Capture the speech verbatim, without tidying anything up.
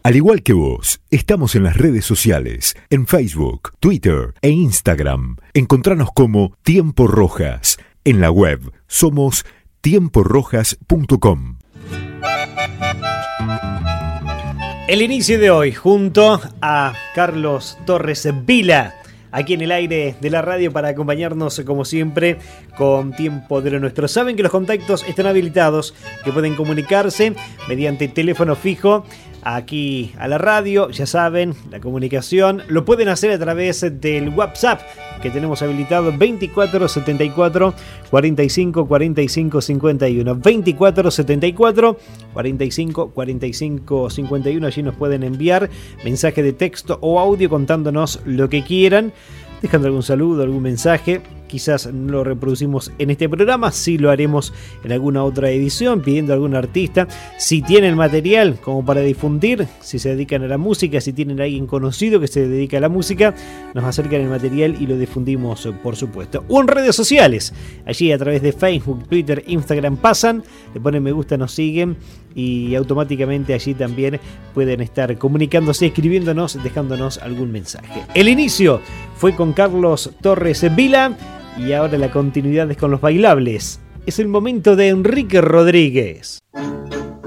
Al igual que vos, estamos en las redes sociales, en Facebook, Twitter e Instagram. Encontranos como Tiempo Rojas. En la web somos tiempo rojas punto com. El inicio de hoy junto a Carlos Torres Vila, aquí en el aire de la radio para acompañarnos como siempre con Tiempo de lo Nuestro. Saben que los contactos están habilitados, que pueden comunicarse mediante teléfono fijo aquí a la radio, ya saben, la comunicación lo pueden hacer a través del WhatsApp que tenemos habilitado veinticuatro setenta y cuatro cuarenta y cinco cuarenta y cinco cincuenta y uno, veinticuatro setenta y cuatro cuarenta y cinco cuarenta y cinco cincuenta y uno. Allí nos pueden enviar mensaje de texto o audio contándonos lo que quieran, dejando algún saludo, algún mensaje. Quizás no lo reproducimos en este programa, sí lo haremos en alguna otra edición, pidiendo a algún artista. Si tienen material como para difundir, si se dedican a la música, si tienen a alguien conocido que se dedica a la música, nos acercan el material y lo difundimos, por supuesto. O en redes sociales, allí a través de Facebook, Twitter, Instagram, pasan, le ponen me gusta, nos siguen y automáticamente allí también pueden estar comunicándose, escribiéndonos, dejándonos algún mensaje. El inicio fue con Carlos Torres Vila. Y ahora la continuidad es con los bailables. Es el momento de Enrique Rodríguez.